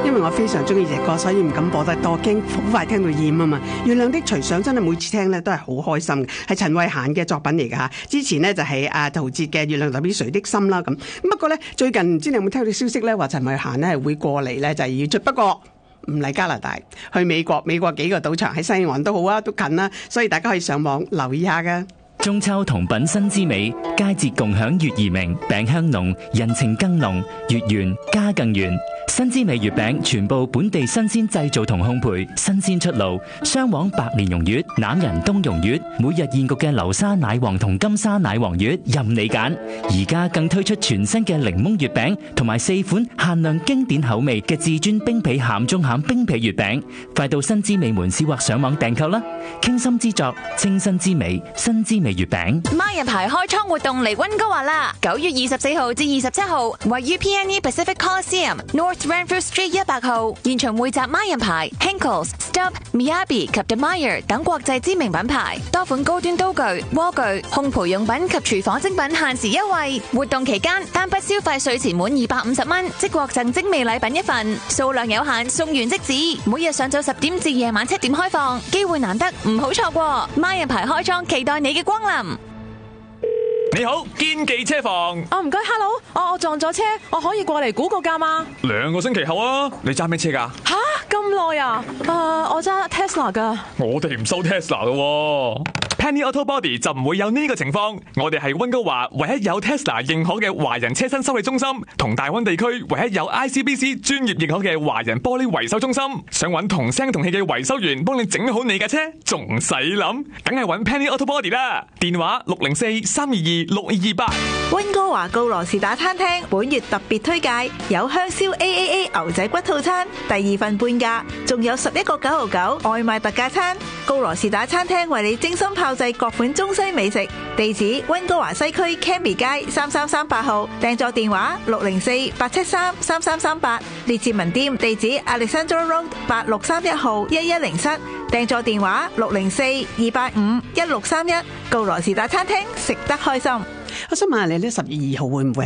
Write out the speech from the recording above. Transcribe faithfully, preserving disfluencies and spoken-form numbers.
因為我非常中意隻歌，所以唔敢播得多，驚好快聽到厭啊嘛。月亮的隨想真係每次聽咧都係好開心嘅，係陳慧嫻嘅作品嚟噶吓。之前呢就係阿陶喆嘅《月亮代表誰的心》啦咁。不過咧最近唔知你有冇聽到消息咧，話陳慧嫻呢係會過嚟咧就係要出，不過唔嚟加拿大，去美國。美國幾個賭場喺西岸都好啊，都近啦，所以大家可以上網留意下噶。 中秋同品新之美，佳節共享月兒明，餅香濃，人情更濃，月圓家更圓。新之美月餅全部本地新鮮製造同烘焙，新鮮出爐。雙黃白蓮蓉月、欖仁冬蓉月，每日現焗嘅流沙奶黃同金沙奶黃月，任你揀。而家更推出全新嘅檸檬月餅，同埋四款限量經典口味嘅至尊冰皮鹹中鹹冰皮月餅，快到新之美門市或上網訂購啦！傾心之作，清新之美，新之美月餅。 孖人牌開倉活動嚟溫哥華啦！九月二十四號至二十七號，位於 P N E Pacific Coliseum North Renfrew Street 一百號，現場匯集孖人牌、Henckels、Stubb、Miyabi 及 Demire 等國際知名品牌，多款高端刀具、鍋具、烘焙用品及廚房精品限時優惠。活動期間，單筆消費稅前滿二百五十蚊，即獲贈精美禮品一份，數量有限，送完即止。每日上晝十點至夜晚七點開放，機會難得，唔好錯過。孖人牌開倉，期待你嘅光臨。 你好，堅記車房。 哦，唔該 ，Hello，我我撞咗車，我可以過嚟估個價嗎？ 兩個星期後啊，你揸咩車噶？ 吓，咁耐啊？誒、uh, 我揸 Tesla 噶。 我哋唔收 Tesla 噶。Penny Auto Body 就唔會有呢個情況，我哋係溫哥華唯一有 Tesla 認可嘅華人車身修理中心，同大灣地區唯一有 I C B C 專業認可嘅華人玻璃維修中心。想揾同聲同氣嘅維修員幫你整好你架車，仲使諗？梗係揾 Penny Auto Body 啦！電話六零四三二二六二二八。 溫哥華告羅士打餐廳本月特別推介有香燒 A A A 牛仔骨套餐，第二份半價，仲有十一個九毫九外賣特價餐。告羅士打餐廳為你精心炮製各款中西美食，地址溫哥華西區 Cambie 街三三三八號，訂座電話六零四八七三三三三八，列治文店地址 Alexandra Road 八六三一號一一零七，訂座電話六零四二八五一六三一。告羅士打餐廳，食得開心。 我想問下你呢，十月二號會唔會